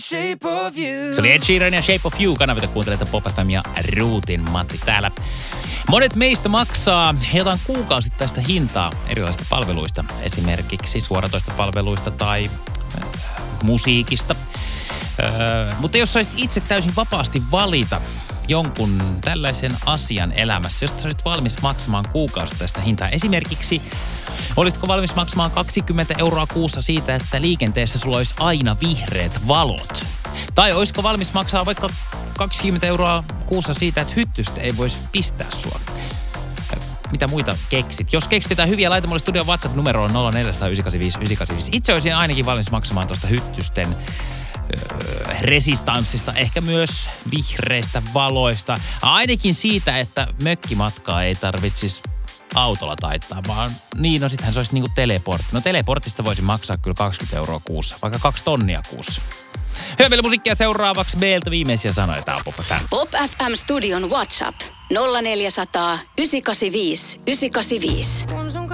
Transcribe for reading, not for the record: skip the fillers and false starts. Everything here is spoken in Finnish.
Shape of you. Se oli Ed Sheeran ja Shape of You. Kanavilta kuuntelette Pop FM ja Ruutin Matti täällä. Monet meistä maksaa jotain kuukausittaista hintaa erilaisista palveluista. Esimerkiksi suoratoistopalveluista tai musiikista. Mutta jos saisit itse täysin vapaasti valita jonkun tällaisen asian elämässä, josta olisit valmis maksamaan kuukausittaista hintaa. Esimerkiksi, olisitko valmis maksamaan 20 € kuussa siitä, että liikenteessä sulla olisi aina vihreät valot? Tai olisiko valmis maksaa vaikka 20 € kuussa siitä, että hyttystä ei voisi pistää sua? Mitä muita keksit? Jos keksit jotain hyviä, laita mulle studion WhatsApp-numeroon 048985 Itse olisin ainakin valmis maksamaan tuosta hyttysten resistanssista, ehkä myös vihreistä valoista. Ainakin siitä, että mökkimatkaa ei tarvitsisi autolla taittaa, vaan niin, no sittenhän se olisi niinku teleportti. No teleportista voisi maksaa kyllä 20 € kuussa, vaikka 2 tonnia kuussa. Hyvä vielä musiikkia seuraavaksi meiltä viimeisiä sanoja. Tää on Pop FM. Pop FM Studion WhatsApp 0400 985 985.